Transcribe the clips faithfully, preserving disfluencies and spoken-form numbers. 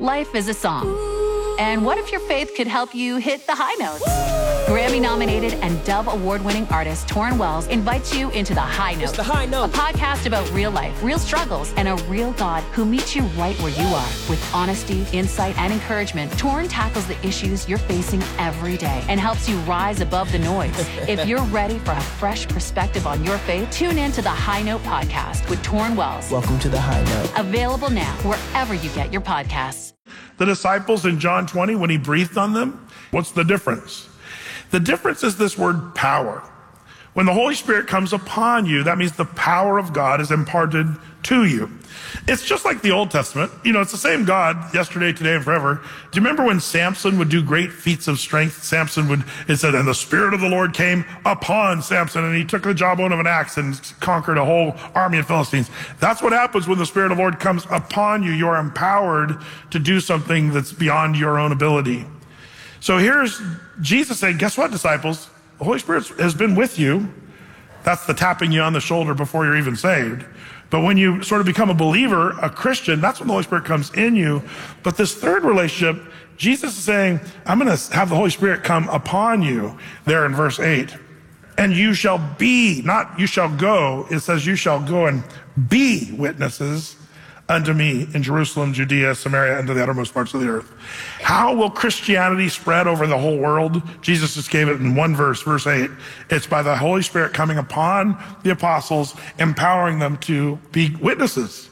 Life is a song. And what if your faith could help you hit the high notes? Grammy-nominated and Dove Award-winning artist Torrin Wells invites you into The High Note. It's The High Note. A podcast about real life, real struggles, and a real God who meets you right where you are. With honesty, insight, and encouragement, Torrin tackles the issues you're facing every day and helps you rise above the noise. If you're ready for a fresh perspective on your faith, tune in to The High Note podcast with Torrin Wells. Welcome to The High Note. Available now wherever you get your podcasts. The disciples in John twenty, when he breathed on them, what's the difference? The difference is this word power. When the Holy Spirit comes upon you, that means the power of God is imparted to you. It's just like the Old Testament. You know, it's the same God yesterday, today, and forever. Do you remember when Samson would do great feats of strength? Samson would, it said, and the Spirit of the Lord came upon Samson, and he took the jawbone of an axe and conquered a whole army of Philistines. That's what happens when the Spirit of the Lord comes upon you. You're empowered to do something that's beyond your own ability. So here's Jesus saying, guess what, disciples? The Holy Spirit has been with you. That's the tapping you on the shoulder before you're even saved. But when you sort of become a believer, a Christian, that's when the Holy Spirit comes in you. But this third relationship, Jesus is saying, I'm going to have the Holy Spirit come upon you there in verse eight. And you shall be, not you shall go, it says you shall go and be witnesses unto me in Jerusalem, Judea, Samaria, and to the uttermost parts of the earth. How will Christianity spread over the whole world? Jesus just gave it in one verse, verse eight. It's by the Holy Spirit coming upon the apostles, empowering them to be witnesses.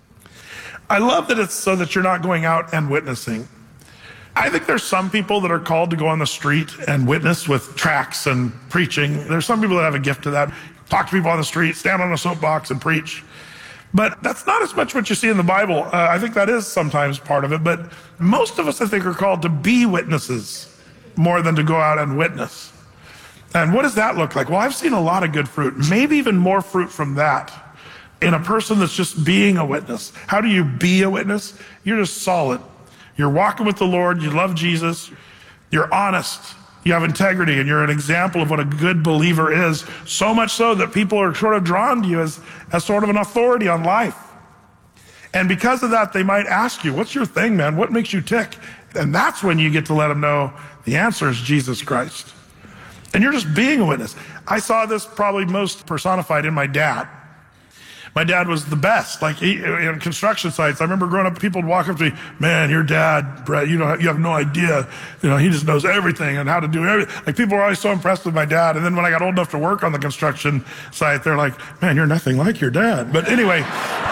I love that it's so that you're not going out and witnessing. I think there's some people that are called to go on the street and witness with tracts and preaching. There's some people that have a gift to that. Talk to people on the street, stand on a soapbox and preach. But that's not as much what you see in the Bible. Uh, I think that is sometimes part of it. But most of us, I think, are called to be witnesses more than to go out and witness. And what does that look like? Well, I've seen a lot of good fruit, maybe even more fruit from that in a person that's just being a witness. How do you be a witness? You're just solid. You're walking with the Lord. You love Jesus. You're honest. You have integrity, and you're an example of what a good believer is, so much so that people are sort of drawn to you as, as sort of an authority on life. And because of that, they might ask you, what's your thing, man? What makes you tick? And that's when you get to let them know the answer is Jesus Christ. And you're just being a witness. I saw this probably most personified in my dad. My dad was the best, like he, in construction sites. I remember growing up, people would walk up to me, man, your dad, Brett, you know, you have no idea. You know, he just knows everything and how to do everything. Like people were always so impressed with my dad. And then when I got old enough to work on the construction site, they're like, man, you're nothing like your dad. But anyway,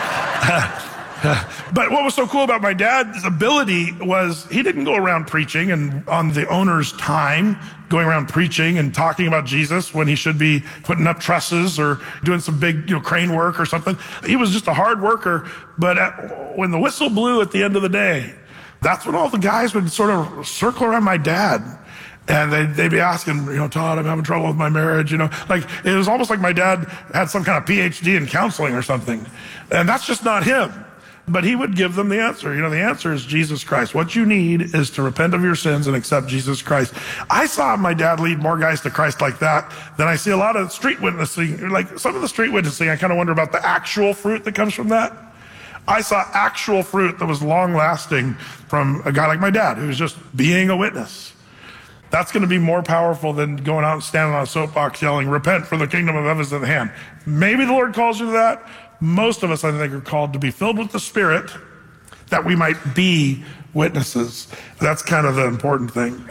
but what was so cool about my dad's ability was he didn't go around preaching and on the owner's time, going around preaching and talking about Jesus when he should be putting up trusses or doing some big, you know, crane work or something. He was just a hard worker. But at, when the whistle blew at the end of the day, that's when all the guys would sort of circle around my dad. And they'd, they'd be asking, you know, Todd, I'm having trouble with my marriage, you know. Like, it was almost like my dad had some kind of P H D in counseling or something. And that's just not him. But he would give them the answer. You know, the answer is Jesus Christ. What you need is to repent of your sins and accept Jesus Christ. I saw my dad lead more guys to Christ like that than I see a lot of street witnessing. Like some of the street witnessing, I kind of wonder about the actual fruit that comes from that. I saw actual fruit that was long lasting from a guy like my dad, who was just being a witness. That's going to be more powerful than going out and standing on a soapbox yelling, repent, for the kingdom of heaven is at hand. Maybe the Lord calls you to that. Most of us, I think, are called to be filled with the Spirit that we might be witnesses. That's kind of the important thing.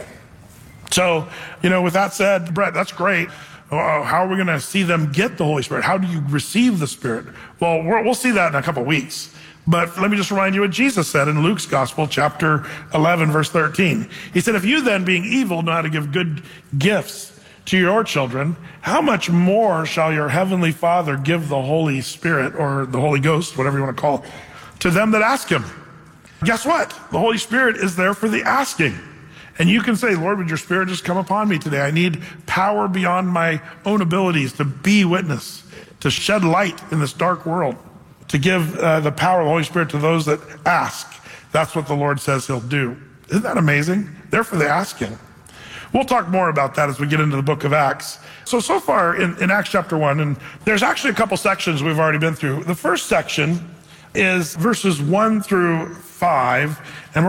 So, you know, with that said, Brett, that's great. Uh, how are we going to see them get the Holy Spirit? How do you receive the Spirit? Well, we're, we'll see that in a couple of weeks. But let me just remind you what Jesus said in Luke's Gospel, chapter eleven, verse thirteen. He said, if you then, being evil, know how to give good gifts to your children, how much more shall your heavenly Father give the Holy Spirit, or the Holy Ghost, whatever you want to call it, to them that ask him? Guess what? The Holy Spirit is there for the asking. And you can say, Lord, would your Spirit just come upon me today? I need power beyond my own abilities to be witness, to shed light in this dark world, to give uh, the power of the Holy Spirit to those that ask. That's what the Lord says he'll do. Isn't that amazing? They're for the asking. We'll talk more about that as we get into the book of Acts. So, so far in, in Acts chapter one, and there's actually a couple sections we've already been through. The first section is verses one through five, and we're